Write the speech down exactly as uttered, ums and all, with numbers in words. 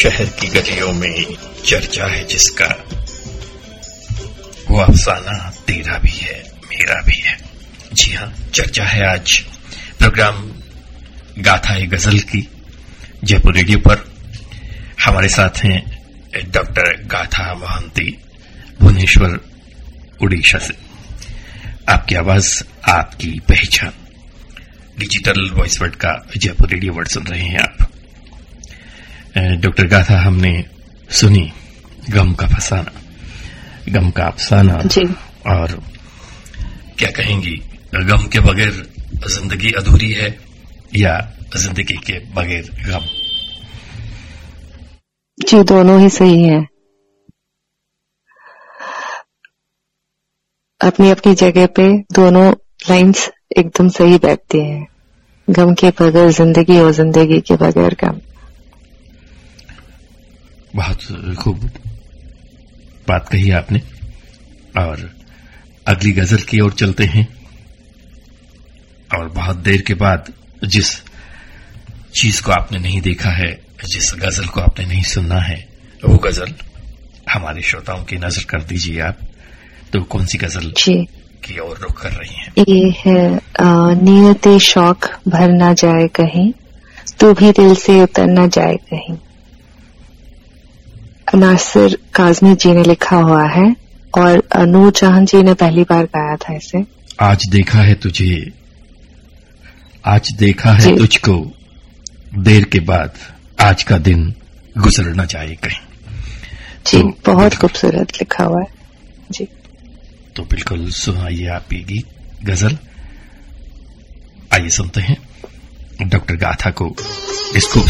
शहर की गलियों में चर्चा है जिसका, वो अफसाना तेरा भी है मेरा भी है। जी हाँ, चर्चा है आज प्रोग्राम गाथा है गजल की जयपुर रेडियो पर। हमारे साथ हैं डॉक्टर गाथा मोहंती, भुवनेश्वर, उड़ीसा से। आपकी आवाज, आपकी पहचान, डिजिटल वॉइस वर्ड का जयपुर रेडियो वर्ड सुन रहे हैं आप। डॉक्टर गाथा, हमने सुनी गम का फसाना, गम का अफसाना जी। और क्या कहेंगी, गम के बगैर जिंदगी अधूरी है या जिंदगी के बगैर गम? जी, दोनों ही सही है। अपनी अपनी जगह पे दोनों लाइंस एकदम सही बैठती हैं। गम के बगैर जिंदगी और जिंदगी के बगैर गम। बहुत खूब बात कही आपने। और अगली गजल की ओर चलते हैं। और बहुत देर के बाद जिस चीज को आपने नहीं देखा है, जिस गजल को आपने नहीं सुना है, वो गजल हमारे श्रोताओं की नजर कर दीजिए आप। तो कौन सी गजल जी की ओर रुख कर रही हैं? ये है नियते शौक भर ना जाए कहीं, तू भी दिल से उतर ना जाए कहीं। नासिर काज़मी जी ने लिखा हुआ है और नूर जहां जी ने पहली बार गाया था इसे। आज देखा है तुझे, आज देखा है तुझको, देर के बाद आज का दिन गुजर न जाए कहीं। जी, तो बहुत खूबसूरत लिखा हुआ है जी। तो बिल्कुल सुनाइए आप ये गीत, गजल। आइए सुनते हैं डॉक्टर गाथा को इस खूबसूरत